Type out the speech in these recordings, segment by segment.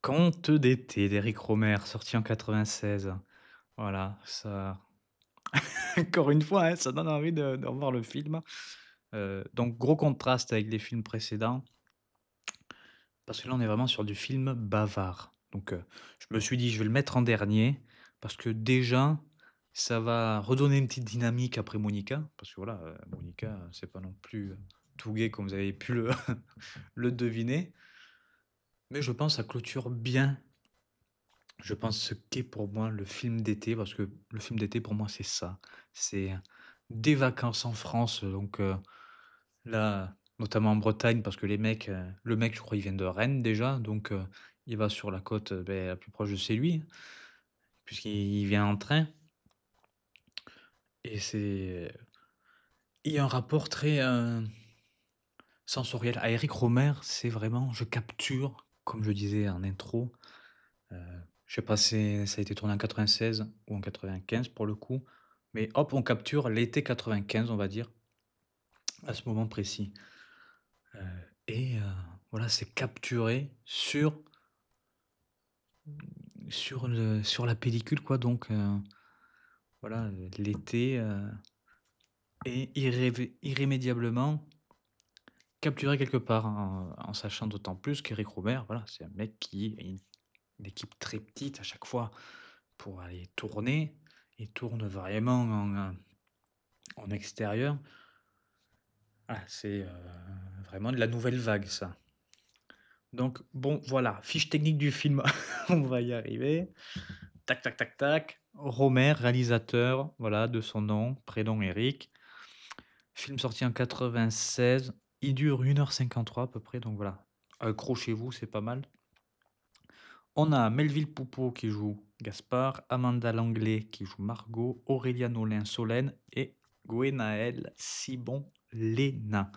Contes d'été d'Éric Rohmer, sorti en 96. Voilà, ça encore une fois, hein, ça donne envie de revoir le film. Donc gros contraste avec les films précédents, parce que là, on est vraiment sur du film bavard. Donc, je me suis dit: «Je vais le mettre en dernier», parce que déjà, ça va redonner une petite dynamique après Monica, parce que voilà, Monica, c'est pas non plus, tout gai comme vous avez pu le le deviner. Mais je pense que ça clôture bien, je pense, ce qu'est pour moi le film d'été, parce que le film d'été pour moi c'est ça. C'est des vacances en France, donc là, notamment en Bretagne parce que les mecs, le mec je crois il vient de Rennes déjà, donc il va sur la côte, la plus proche de chez lui, puisqu'il vient en train et c'est il y a un rapport très, sensoriel. À Eric Rohmer, c'est vraiment je capture, comme je disais en intro, Heu, je sais pas si ça a été tourné en 96 ou en 95 pour le coup, mais hop, on capture l'été 95, on va dire, à ce moment précis, heu et voilà, c'est capturé sur la pellicule quoi donc voilà, l'été, est irrémédiablement capturé quelque part en sachant d'autant plus qu'Éric Rohmer, voilà, c'est un mec qui a une équipe très petite à chaque fois pour aller tourner. Il tourne vraiment en extérieur. Ah, c'est, vraiment de la nouvelle vague ça. Donc bon, voilà, fiche technique du film, on va y arriver. Tac, tac, tac, tac. Rohmer, réalisateur, voilà, de son nom, prénom Éric. Film sorti en 96. Il dure 1h53 à peu près, donc voilà. Accrochez-vous, c'est pas mal. On a Melville Poupeau qui joue Gaspard, Amanda Langlais qui joue Margot, Aurélien Nolin Solène et Gwenaëlle Sibon Léna.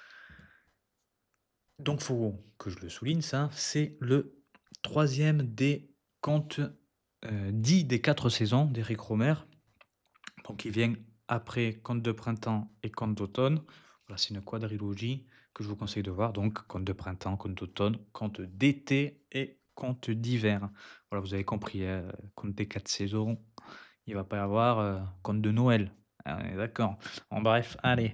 Donc faut que je le souligne ça, c'est le troisième des contes, dits des 4 saisons d'Éric Rohmer. Donc il vient après Contes de printemps et Contes d'automne. Voilà, c'est une quadrilogie que je vous conseille de voir. Donc Contes de printemps, Contes d'automne, Contes d'été et Contes d'hiver. Voilà, vous avez compris, Contes des 4 saisons, il va pas y avoir, Contes de Noël. Ah, on est d'accord. En bref, allez.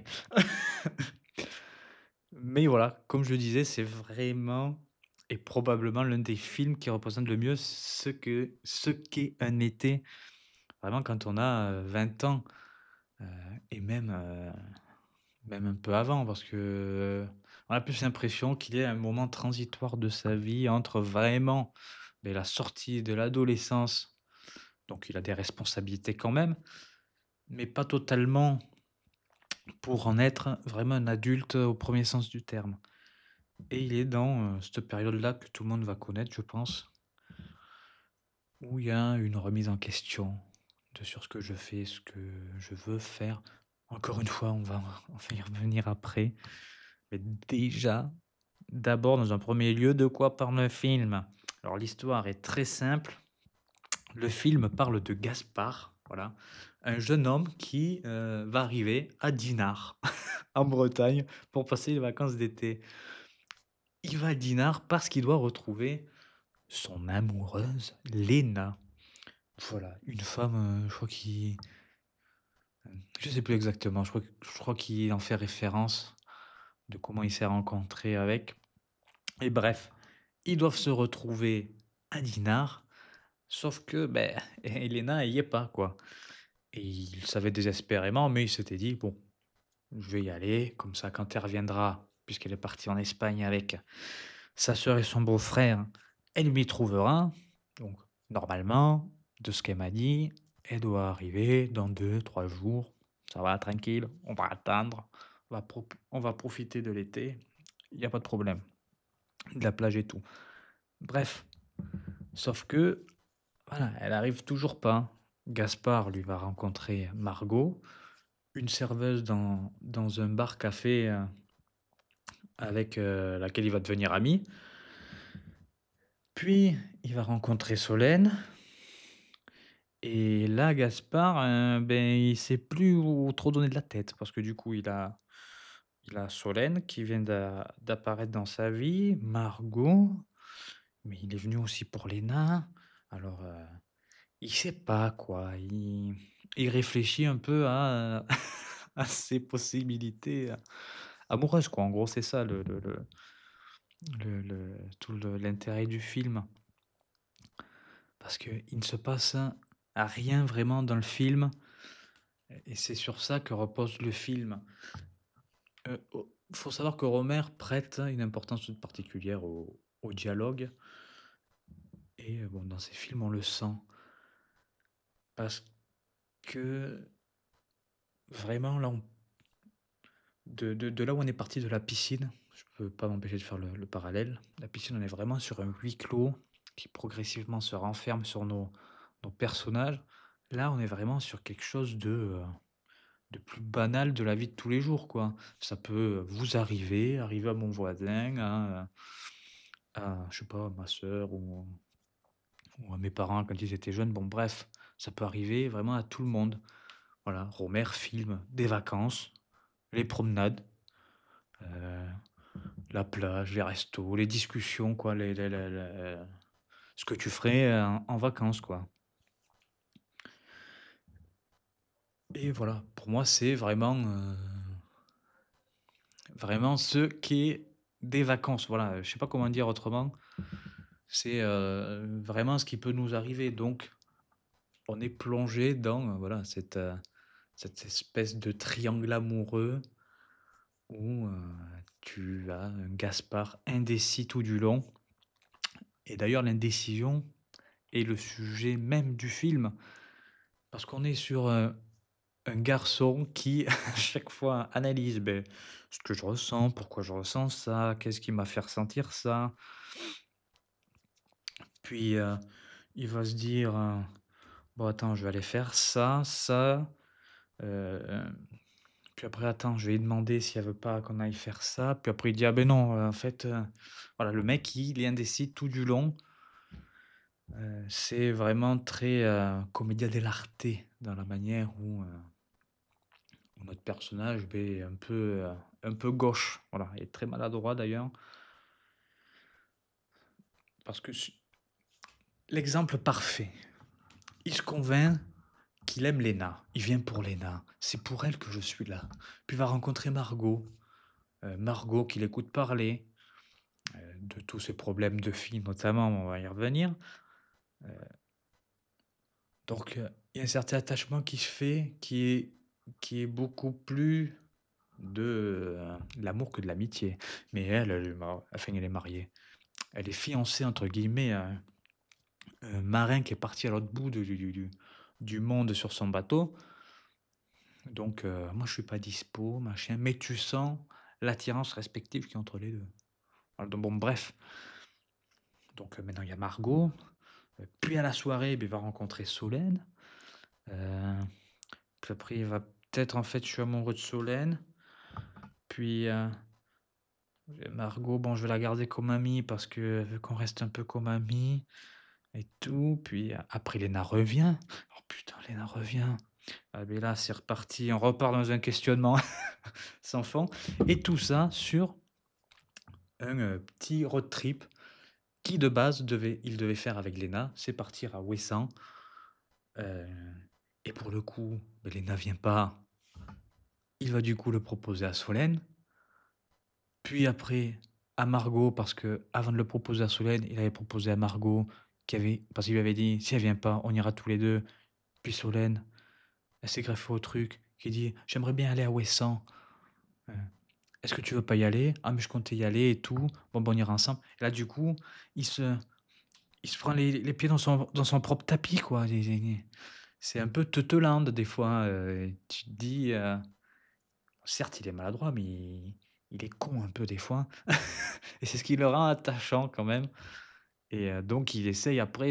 Mais voilà, comme je disais, c'est vraiment et probablement l'un des films qui représente le mieux ce qu'est un été, vraiment quand on a, 20 ans, heu et même un peu avant parce que, on a plus l'impression qu'il est à un moment transitoire de sa vie entre vraiment, la sortie de l'adolescence, donc il a des responsabilités quand même, mais pas totalement pour en être vraiment un adulte au premier sens du terme. Et il est dans, cette période-là que tout le monde va connaître, je pense, où il y a une remise en question de sur ce que je fais, ce que je veux faire. Encore une fois, on va y revenir après. Mais déjà, d'abord, dans un premier lieu, de quoi parle le film? Alors l'histoire est très simple. Le film parle de Gaspard, voilà, un jeune homme qui, va arriver à Dinard, en Bretagne, pour passer les vacances d'été. Il va à Dinard parce qu'il doit retrouver son amoureuse, Léna. Voilà, une femme, je crois je sais plus exactement, je crois qu'il en fait référence de comment il s'est rencontré avec et bref, ils doivent se retrouver à Dinard, sauf que, Léna, elle y est pas, quoi et il le savait désespérément, mais il s'était dit: «Bon, je vais y aller, comme ça quand elle reviendra», puisqu'elle est partie en Espagne avec sa sœur et son beau-frère, elle m'y trouvera. Donc normalement, de ce qu'elle m'a dit, elle doit arriver dans 2 3 jours. Ça va, tranquille, on va attendre, on va profiter de l'été, il y a pas de problème, de la plage et tout. Bref, sauf que, voilà, elle arrive toujours pas. Gaspard, lui, va rencontrer Margot, une serveuse dans un bar-café, avec, laquelle il va devenir ami. Puis il va rencontrer Solène et là Gaspard, il sait plus où trop donner de la tête parce que du coup il a Solène qui vient d'apparaître dans sa vie, Margot, mais il est venu aussi pour les nains. Alors, il sait pas quoi, il réfléchit un peu à, à ses possibilités, amoureuses quoi. En gros, c'est ça l'intérêt du film. Parce qu'il ne se passe rien vraiment dans le film et c'est sur ça que repose le film. Faut savoir que Romer prête une importance toute particulière au dialogue et bon, dans ses films, on le sent. Parce que vraiment, là, de là où on est parti de la piscine, je peux pas m'empêcher de faire le parallèle. La piscine, on est vraiment sur un huis clos qui progressivement se renferme sur nos personnages. Là, on est vraiment sur quelque chose de plus banal de la vie de tous les jours, quoi. Ça peut vous arriver à mon voisin, à je sais pas, ma sœur ou à mes parents quand ils étaient jeunes. Bon, bref, ça peut arriver vraiment à tout le monde. Voilà, Romer filme des vacances, les promenades, euh, la plage, les restos, les discussions, quoi, ce que tu ferais en vacances, quoi. Et voilà, pour moi, c'est vraiment ce qu'est des vacances. Voilà, je sais pas comment dire autrement. C'est vraiment ce qui peut nous arriver. Donc, on est plongé dans voilà, cette espèce de triangle amoureux où tu as un Gaspard indécis tout du long. Et d'ailleurs, l'indécision est le sujet même du film. Parce qu'on est sur un garçon qui, à chaque fois, analyse ben, ce que je ressens, pourquoi je ressens ça, qu'est-ce qui m'a fait ressentir ça. Puis, il va se dire bon, attends, je vais aller faire ça, ça. euh, Puis après, attends, je vais lui demander si elle veut pas qu'on aille faire ça. Puis après, il dit, ah ben non, en fait, voilà, le mec, il est indécis tout du long. C'est vraiment très commedia dell'arte dans la manière où notre personnage ben, est un peu gauche. Voilà, il est très maladroit d'ailleurs. Parce que l'exemple parfait, il se convainc qu'il aime Léna. Il vient pour Léna. C'est pour elle que je suis là. Puis il va rencontrer Margot. Margot qui l'écoute parler. De tous ces problèmes de fille notamment, on va y revenir. Donc, il y a un certain attachement qui se fait, qui est beaucoup plus de l'amour que de l'amitié. Mais enfin, elle est mariée. Elle est fiancée, entre guillemets, à un marin qui est parti à l'autre bout du monde sur son bateau. Donc, moi, je suis pas dispo, machin. Mais tu sens l'attirance respective qui est entre les deux. Voilà, donc, bon, bref. Donc, maintenant, il y a Margot. Puis à la soirée, ben, il va rencontrer Solène. Puis après, il va peut-être, en fait, je suis amoureux de Solène. Puis Margot, bon, je vais la garder comme amie parce que veut qu'on reste un peu comme amis et tout. Puis après, Léna revient. Oh putain, Léna revient. Ah, ben là, c'est reparti. On repart dans un questionnement sans fond. Et tout ça sur un petit road trip qui, de base, il devait faire avec Léna. C'est partir à Ouessant. Euh, et pour le coup, ben, Léna vient pas. Il va du coup le proposer à Solène. Puis après, à Margot, parce que avant de le proposer à Solène, il avait proposé à Margot, parce qu'il lui avait dit, si elle vient pas, on ira tous les deux. Puis Solène, elle s'est greffée au truc, qui dit, j'aimerais bien aller à Ouessant. Euh, Est-ce que tu veux pas y aller? Ah, mais je comptais y aller et tout. Bon, on ira ensemble. Et là, du coup, il se, il se prend les pieds dans son propre tapis, quoi. C'est un peu teutelande, des fois, hein. Tu te dis, certes, il est maladroit, mais il est con un peu, des fois. Et c'est ce qui le rend attachant quand même. Et donc il essaye après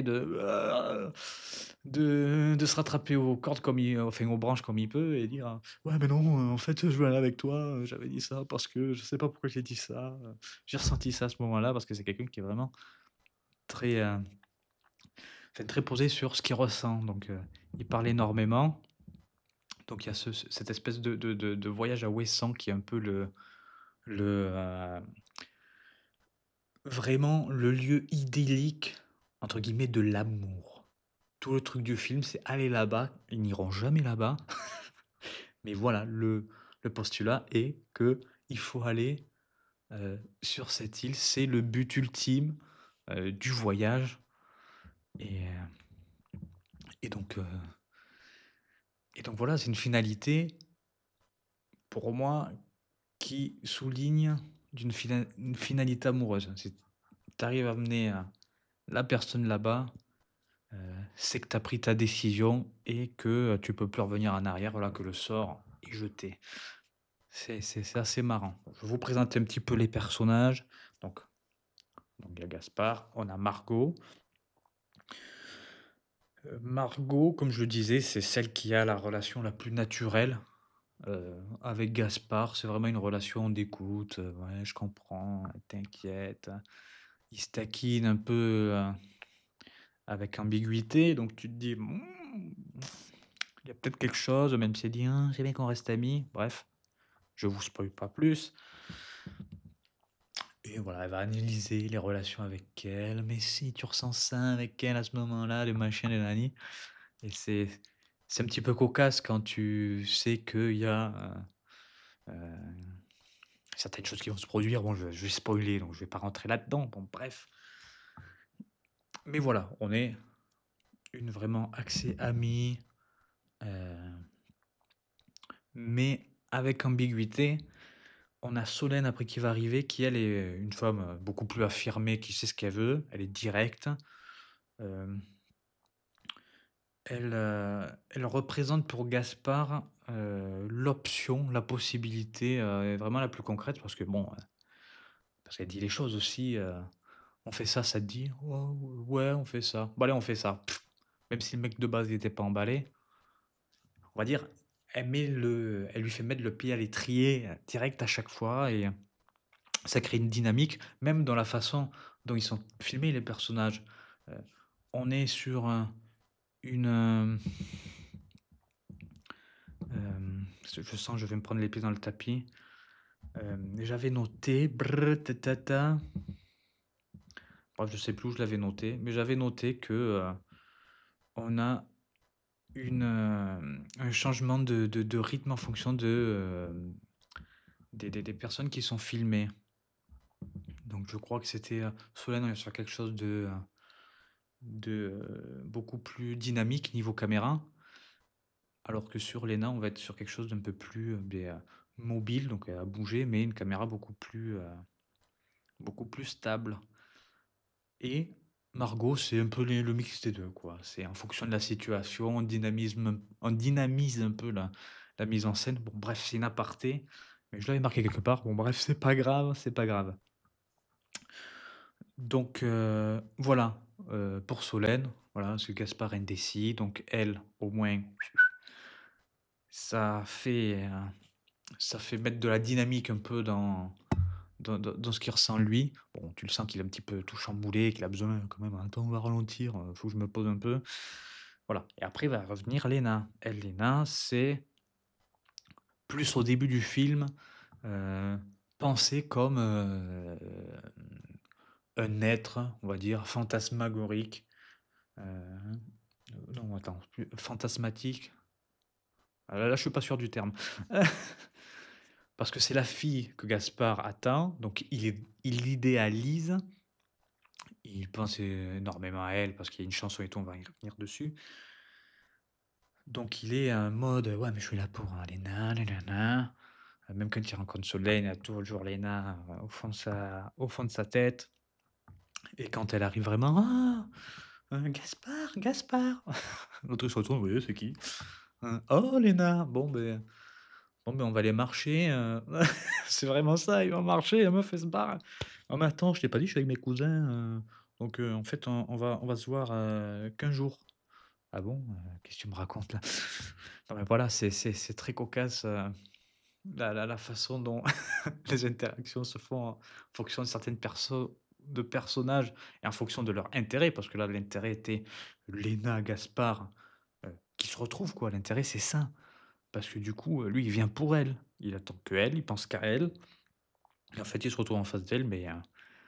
de se rattraper aux cordes enfin aux branches comme il peut et dire: «Ouais mais non, en fait, je veux aller avec toi, j'avais dit ça parce que je sais pas pourquoi j'ai dit ça, j'ai ressenti ça à ce moment-là». Parce que c'est quelqu'un qui est vraiment très, enfin très posé sur ce qu'il ressent. Donc il parle énormément. Donc il y a cette espèce de voyage à Ouessant qui est un peu le, vraiment le lieu «idyllique» entre guillemets de l'amour. Tout le truc du film, c'est aller là-bas, ils n'iront jamais là-bas, mais voilà, le postulat est que il faut aller, sur cette île, c'est le but ultime, du voyage et heu et donc heu et donc voilà, c'est une finalité pour moi qui souligne une finalité amoureuse. C'est tu arrives à amener, la personne là-bas, heu, c'est que tu as pris ta décision et que, tu peux plus revenir en arrière, voilà, que le sort est jeté. C'est assez marrant. Je vais vous présenter un petit peu les personnages. Donc donc il y a Gaspard, on a Margot. Margot, comme je le disais, c'est celle qui a la relation la plus naturelle, avec Gaspard. C'est vraiment une relation d'écoute, «Ouais, je comprends, t'inquiète». Ils se taquinent un peu, avec ambiguïté, donc tu te dis: «Mmh, il y a peut-être quelque chose», même si elle dit: «Hein, j'aimerais qu'on reste amis». Bref, je vous spoil pas plus et voilà, elle va analyser les relations avec elle. «Mais si, tu ressens ça avec elle à ce moment-là, le machin, le nani» et c'est un petit peu cocasse quand tu sais qu'il y a, certaines choses qui vont se produire. Bon, je vais spoiler, donc je vais pas rentrer là-dedans. Bon, bref. Mais voilà, on est une vraiment axée amie, heu, mais avec ambiguïté. On a Solène après qui va arriver, qui elle est une femme, beaucoup plus affirmée, qui sait ce qu'elle veut. Elle est directe. Hem, elle représente pour Gaspard, l'option, la possibilité, vraiment la plus concrète parce que bon, parce qu'elle dit les choses aussi, «On fait ça, ça te dit?» «Oh ouais, on fait ça». «Bon allez, on fait ça». Pff, même si le mec de base il était pas emballé, on va dire, elle lui fait mettre le pied à l'étrier, direct à chaque fois et ça crée une dynamique, même dans la façon dont ils sont filmés les personnages. Heu, on est sur une, je sens, je vais me prendre les pieds dans le tapis. J'avais noté ta. Bref, je sais plus où je l'avais noté, mais j'avais noté que, on a un changement de rythme en fonction des personnes qui sont filmées. Donc je crois que c'était, Solène, on est sur quelque chose beaucoup plus dynamique niveau caméra, alors que sur Léna, on va être sur quelque chose d'un peu plus, mobile, donc à bouger, mais une caméra beaucoup plus stable et Margot, c'est un peu le mix des 2 quoi. C'est en fonction de la situation, on dynamise un peu la mise en scène. Bon bref, c'est une aparté, mais je l'avais marqué quelque part. Bon bref, c'est pas grave, c'est pas grave. Donc voilà, pour Solène, voilà, parce que Gaspard indécis, donc elle, au moins, ça fait, heu, ça fait mettre de la dynamique un peu dans ce qu'il ressent lui. Bon, tu le sens qu'il est un petit peu tout chamboulé, qu'il a besoin quand même: «Attends, on va ralentir, faut que je me pose un peu». Voilà et après va revenir Léna. Elle, Léna, c'est plus au début du film, heu, pensée comme, un être, on va dire, fantasmagorique, heu, non attends, plus fantasmatique. Ah là, je suis pas sûr du terme. Parce que c'est la fille que Gaspard attend, donc il l'idéalise, il pense énormément à elle parce qu'il y a une chanson et tout, on va y revenir dessus. Donc il est en mode: «Ouais, mais je suis là pour, Léna, nanana». Même quand il rencontre Solène, il y a toujours Léna, au fond de sa tête et quand elle arrive vraiment: «Ah! Gaspard, Gaspard!» L'autre il se retourne: «Oui, c'est qui?» «Oh Léna! Bon, ben, on va aller marcher, c'est vraiment ça, ils vont marcher, la meuf elle se barre. «Ah mais attends, je t'ai pas dit, je suis avec mes cousins, donc en fait on va se voir, qu'un jour». «Ah bon? Qu'est-ce que tu me racontes là?» Non mais voilà, c'est très cocasse, la façon dont les interactions se font en fonction de certaines personnages et en fonction de leur intérêt, parce que là l'intérêt était Léna, Gaspard, qui se retrouvent quoi. L'intérêt c'est ça. Parce que du coup, lui, il vient pour elle. Il attend qu'elle, il pense qu'à elle et en fait, il se retrouve en face d'elle, mais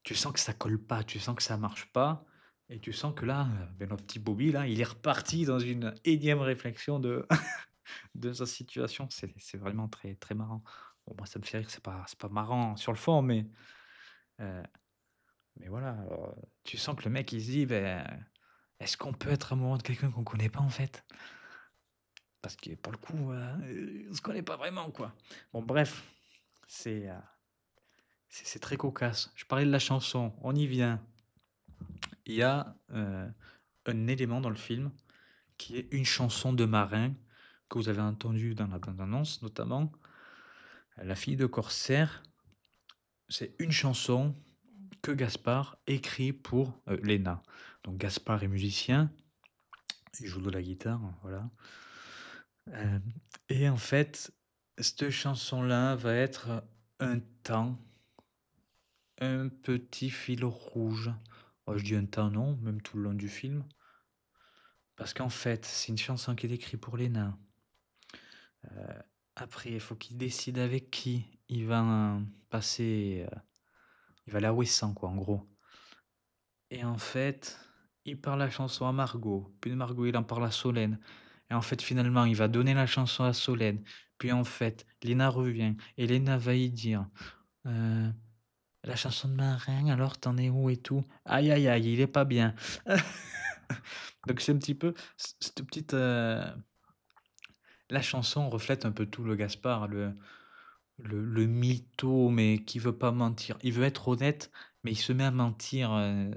tu sens que ça colle pas, tu sens que ça marche pas et tu sens que là, notre petit Bobby là, il est reparti dans une énième réflexion de de sa situation. C'est vraiment très, très marrant. Bon, moi, ça me fait rire, c'est pas marrant sur le fond, heu, mais voilà, tu sens que le mec, il se dit: «Beh, est-ce qu'on peut être amoureux de quelqu'un qu'on connaît pas, en fait?» Parce que pour le coup, on se connaît pas vraiment, quoi. Bon bref, c'est, heu, c'est très cocasse. Je parlais de la chanson, on y vient. Il y a, un élément dans le film qui est une chanson de marin que vous avez entendue dans la bande annonce notamment, La fille de corsaire. C'est une chanson que Gaspard écrit pour, Léna. Donc Gaspard est musicien, il joue de la guitare, voilà. Hem et en fait, cette chanson-là va être un temps, un petit fil rouge. Oh, je dis un temps, non, même tout le long du film. Parce qu'en fait, c'est une chanson qui est écrite pour Léna. Après, il faut qu'il décide avec qui il va, passer, il va aller à Ouessant quoi, en gros. Et en fait, il parle la chanson à Margot, puis de Margot, il en parle à Solène et en fait, finalement, il va donner la chanson à Solène. Puis en fait, Léna revient et Léna va y dire, heu: «La chanson de Marin, alors tu en es où et tout?» Aïe, aïe, aïe, il est pas bien. Donc c'est un petit peu cette petite, la chanson reflète un peu tout le Gaspard, le mytho, mais qui veut pas mentir. Il veut être honnête, mais il se met à mentir,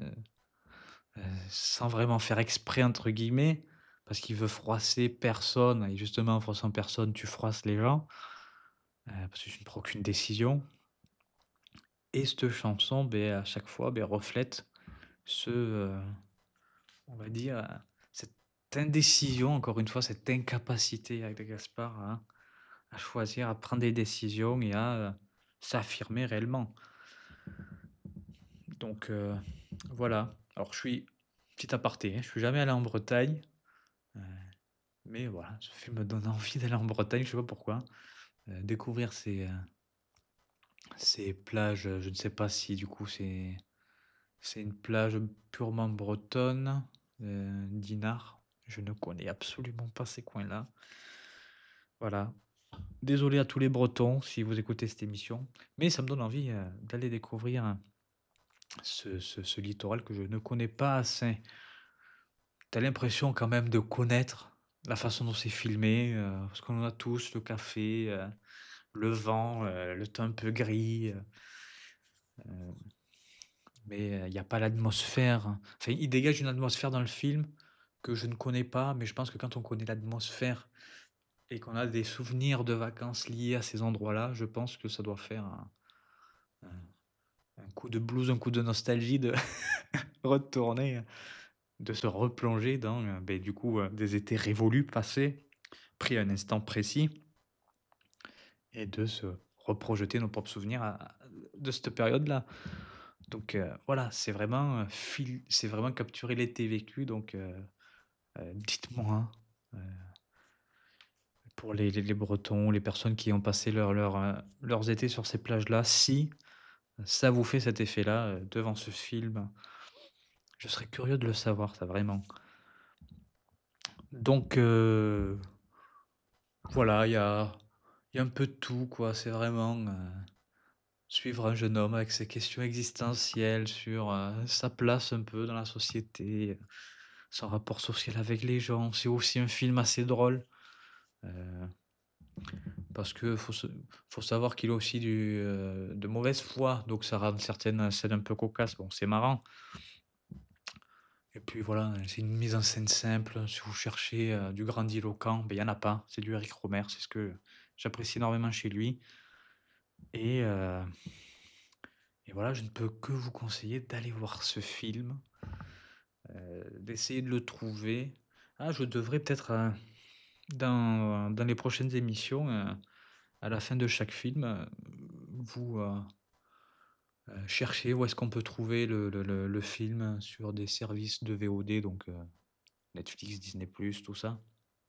sans vraiment faire «exprès» entre guillemets, parce qu'il veut froisser personne et justement en froissant personne, tu froisses les gens, parce que tu ne prends aucune décision et cette chanson, beh, à chaque fois, beh, reflète ce, on va dire, cette indécision, encore une fois, cette incapacité avec Gaspard à choisir, à prendre des décisions et à, s'affirmer réellement. Donc voilà. Alors je suis petit aparté, hein, je suis jamais allé en Bretagne, heu, mais voilà, ce film me donne envie d'aller en Bretagne, je sais pas pourquoi. Découvrir ces plages, je ne sais pas si du coup c'est une plage purement bretonne, Dinard. Je ne connais absolument pas ces coins-là. Voilà. Désolé à tous les Bretons si vous écoutez cette émission, mais ça me donne envie, d'aller découvrir ce littoral que je ne connais pas assez. T'as l'impression quand même de connaître la façon dont c'est filmé, parce qu'on en a tous, le café, le vent, le temps un peu gris, mais il y a pas l'atmosphère. Enfin, il dégage une atmosphère dans le film que je ne connais pas, mais je pense que quand on connaît l'atmosphère et qu'on a des souvenirs de vacances liés à ces endroits-là, je pense que ça doit faire un coup de blues, un coup de nostalgie de retourner, de se replonger dans, beh, du coup, des étés révolus, passés, pris à un instant précis et de se reprojeter nos propres souvenirs de cette période-là. Donc voilà, c'est vraiment capturer l'été vécu donc dites-moi, heu, pour les Bretons, les personnes qui ont passé leurs étés sur ces plages-là, si ça vous fait cet effet-là, devant ce film. Je serais curieux de le savoir ça, vraiment. Donc voilà, il y a un peu de tout quoi. C'est vraiment, suivre un jeune homme avec ses questions existentielles sur, sa place un peu dans la société, son rapport social avec les gens. C'est aussi un film assez drôle, heu, parce que faut savoir qu'il a aussi de mauvaise foi, donc ça rend certaines scènes un peu cocasses. Bon, c'est marrant et puis voilà, c'est une mise en scène simple. Si vous cherchez, du grandiloquent, beh, il y en a pas. C'est du Eric Rohmer, c'est ce que j'apprécie énormément chez lui et heu et voilà, je ne peux que vous conseiller d'aller voir ce film. D'essayer de le trouver. Ah, je devrais peut-être, dans les prochaines émissions, à la fin de chaque film, vous, chercher où est-ce qu'on peut trouver le film sur des services de VOD, donc Netflix, Disney+, tout ça.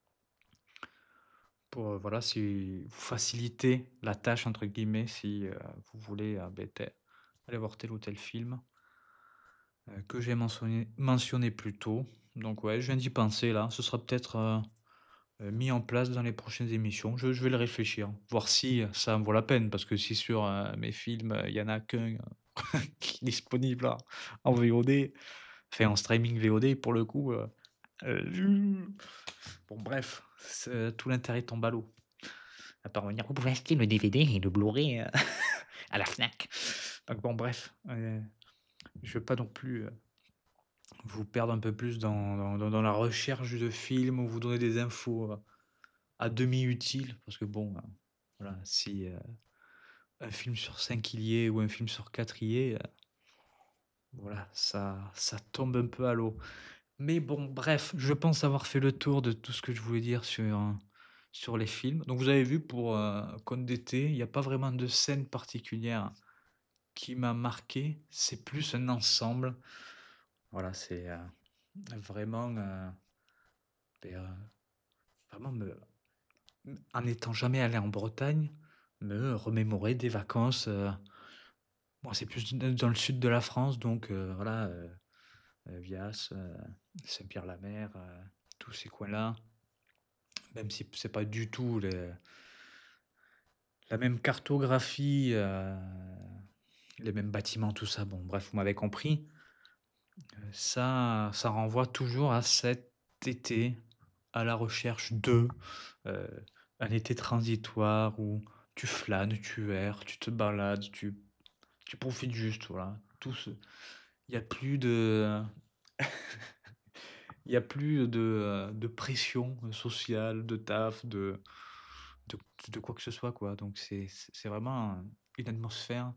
Pour, voilà, si vous faciliter «la tâche» entre guillemets, si, vous voulez, beh, aller voir tel ou tel film. que j'ai mentionné plus tôt. Donc ouais, je viens d'y penser là. Ce sera peut-être, mis en place dans les prochaines émissions. Je vais le réfléchir, voir si ça en vaut la peine parce que si sur, mes films, il y en a qu'un, qui est disponible en VOD, enfin en streaming VOD pour le coup, bon bref, c'est tout l'intérêt tombe à l'eau. À part venir: «Vous pouvez acheter le DVD et le Blu-ray, à la Fnac». Donc bon bref, je veux pas non plus, vous perdre un peu plus dans la recherche de films ou vous donner des infos, à demi utiles parce que bon, voilà, si, un film sur 5 il y est ou un film sur 4 y est, voilà, ça tombe un peu à l'eau. Mais bon, bref, je pense avoir fait le tour de tout ce que je voulais dire sur les films. Donc vous avez vu pour, Contes d'été, il y a pas vraiment de scène particulière qui m'a marqué, c'est plus un ensemble. Voilà, c'est, vraiment, beh, vraiment en n'étant jamais allé en Bretagne, me remémorer des vacances, bon, c'est plus dans le sud de la France donc voilà, Vias, Saint-Pierre-la-Mer, tous ces coins-là. Même si c'est pas du tout la même cartographie, les mêmes bâtiments, tout ça, bon bref, vous m'avez compris. Ça renvoie toujours à cet été à la recherche de, heu, un été transitoire où tu flânes, tu erres, tu te balades, tu profites juste, voilà. Tout ce Il y a plus de il y a plus de pression, sociale, de taf, de de quoi que ce soit, quoi. Donc c'est vraiment une atmosphère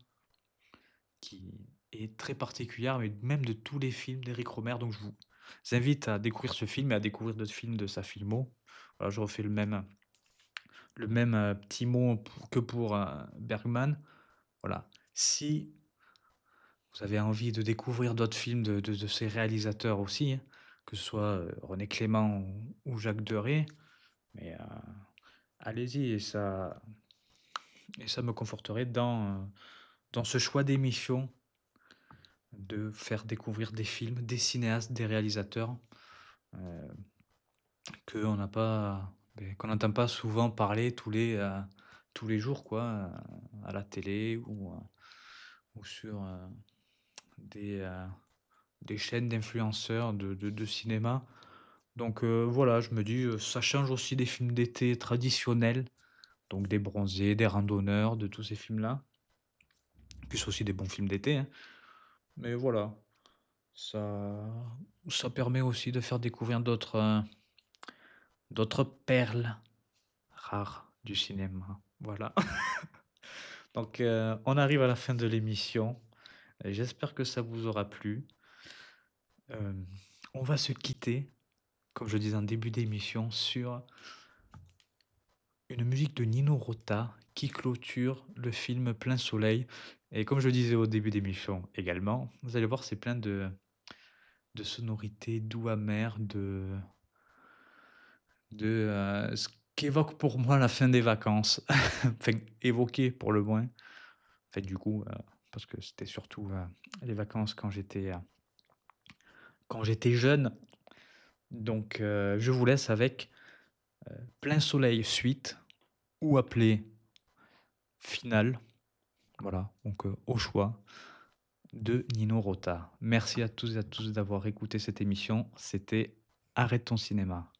qui est très particulière, mais même de tous les films d'Éric Rohmer. Donc je vous invite à découvrir ce film et à découvrir d'autres films de sa filmo. Voilà, je refais le même, petit mot que pour, Bergman. Voilà, si vous avez envie de découvrir d'autres films de ces réalisateurs aussi, hein, que ce soit, René Clément ou Jacques Deray, mais, allez-y et ça me conforterait dans ce choix d'émission, de faire découvrir des films, des cinéastes, des réalisateurs, heu, qu'on n'a pas qu'on n'entend pas souvent parler tous les jours quoi, à la télé ou sur, des, heu, des chaînes d'influenceurs de cinéma. Donc voilà, je me dis, ça change aussi des films d'été traditionnels, donc des Bronzés, des Randonneurs, de tous ces films-là, qui sont aussi des bons films d'été, hein. Mais voilà, ça ça permet aussi de faire découvrir d'autres perles rares du cinéma. Voilà. Donc on arrive à la fin de l'émission et j'espère que ça vous aura plu. Hem, on va se quitter, comme je disais en début d'émission, sur une musique de Nino Rota qui clôture le film Plein Soleil et comme je le disais au début d'émission également, vous allez voir, c'est plein de sonorités doux amères, ce qu'évoque pour moi la fin des vacances. Enfin, évoqué pour le moins. Enfin, du coup, parce que c'était surtout, les vacances quand j'étais jeune. Donc je vous laisse avec, Plein Soleil suite ou appelé Finale. Voilà, donc au choix de Nino Rota. Merci à tous et à tous d'avoir écouté cette émission. C'était Arrête ton cinéma.